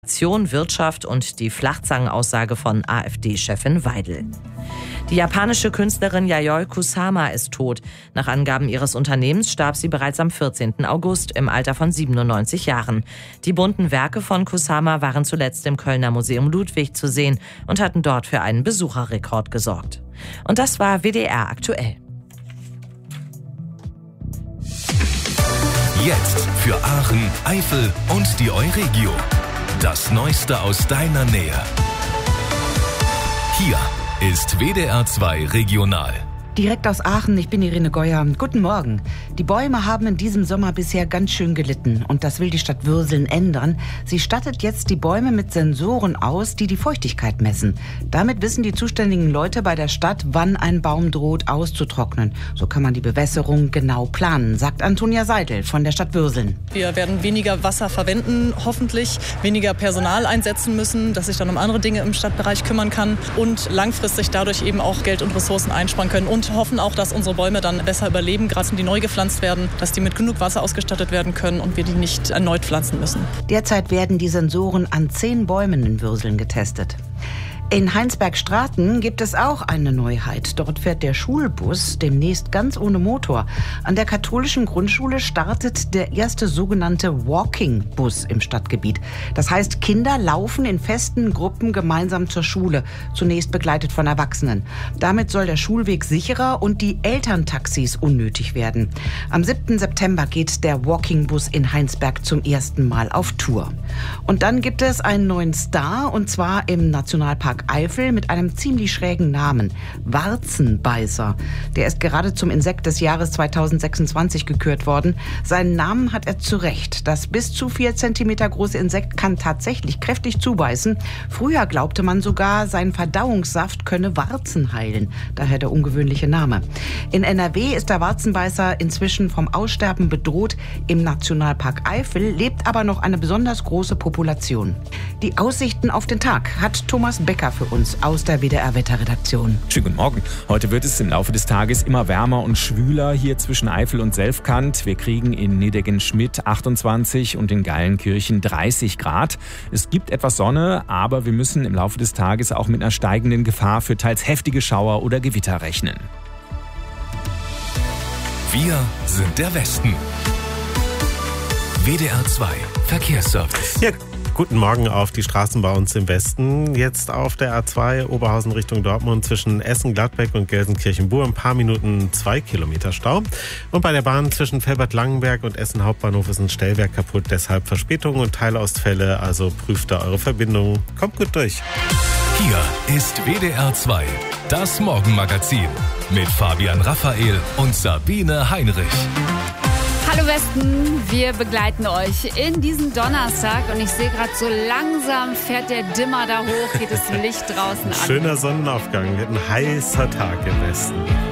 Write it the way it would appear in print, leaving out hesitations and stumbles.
Wirtschaft und die Flachzangenaussage von AfD-Chefin Weidel. Die japanische Künstlerin Yayoi Kusama ist tot. Nach Angaben ihres Unternehmens starb sie bereits am 14. August im Alter von 97 Jahren. Die bunten Werke von Kusama waren zuletzt im Kölner Museum Ludwig zu sehen und hatten dort für einen Besucherrekord gesorgt. Und das war WDR aktuell. Jetzt für Aachen, Eifel und die Euregio. Das Neueste aus deiner Nähe. Hier ist WDR 2 Regional. Direkt aus Aachen, ich bin Irene Geuer. Guten Morgen. Die Bäume haben in diesem Sommer bisher ganz schön gelitten und das will die Stadt Würseln ändern. Sie stattet jetzt die Bäume mit Sensoren aus, die die Feuchtigkeit messen. Damit wissen die zuständigen Leute bei der Stadt, wann ein Baum droht auszutrocknen. So kann man die Bewässerung genau planen, sagt Antonia Seidel von der Stadt Würseln. Wir werden weniger Wasser verwenden, hoffentlich weniger Personal einsetzen müssen, das sich dann um andere Dinge im Stadtbereich kümmern kann und langfristig dadurch eben auch Geld und Ressourcen einsparen können und hoffen auch, dass unsere Bäume dann besser überleben, gerade die neu gepflanzt werden, dass die mit genug Wasser ausgestattet werden können und wir die nicht erneut pflanzen müssen. Derzeit werden die Sensoren an 10 Bäumen in Würseln getestet. In Heinsberg-Straten gibt es auch eine Neuheit. Dort fährt der Schulbus demnächst ganz ohne Motor. An der katholischen Grundschule startet der erste sogenannte Walking-Bus im Stadtgebiet. Das heißt, Kinder laufen in festen Gruppen gemeinsam zur Schule, zunächst begleitet von Erwachsenen. Damit soll der Schulweg sicherer und die Elterntaxis unnötig werden. Am 7. September geht der Walking-Bus in Heinsberg zum ersten Mal auf Tour. Und dann gibt es einen neuen Star, und zwar im Nationalpark Eifel mit einem ziemlich schrägen Namen. Warzenbeißer. Der ist gerade zum Insekt des Jahres 2026 gekürt worden. Seinen Namen hat er zu Recht. Das bis zu 4 Zentimeter große Insekt kann tatsächlich kräftig zubeißen. Früher glaubte man sogar, sein Verdauungssaft könne Warzen heilen. Daher der ungewöhnliche Name. In NRW ist der Warzenbeißer inzwischen vom Aussterben bedroht. Im Nationalpark Eifel lebt aber noch eine besonders große Population. Die Aussichten auf den Tag hat Thomas Becker für uns aus der WDR-Wetterredaktion. Schönen guten Morgen. Heute wird es im Laufe des Tages immer wärmer und schwüler hier zwischen Eifel und Selfkant. Wir kriegen in Nideggen-Schmidt 28 und in Geilenkirchen 30 Grad. Es gibt etwas Sonne, aber wir müssen im Laufe des Tages auch mit einer steigenden Gefahr für teils heftige Schauer oder Gewitter rechnen. Wir sind der Westen. WDR 2 Verkehrsservice. Ja. Guten Morgen auf die Straßen bei uns im Westen. Jetzt auf der A2 Oberhausen Richtung Dortmund zwischen Essen-Gladbeck und Gelsenkirchen-Buhr ein paar Minuten 2 Kilometer Stau. Und bei der Bahn zwischen Velbert-Langenberg und Essen Hauptbahnhof ist ein Stellwerk kaputt, deshalb Verspätungen und Teilausfälle. Also prüft da eure Verbindung. Kommt gut durch. Hier ist WDR 2, das Morgenmagazin mit Fabian Raphael und Sabine Heinrich. Hallo Westen, wir begleiten euch in diesen Donnerstag und ich sehe gerade, so langsam fährt der Dimmer da hoch, geht das Licht draußen an. Schöner Sonnenaufgang, wird ein heißer Tag im Westen.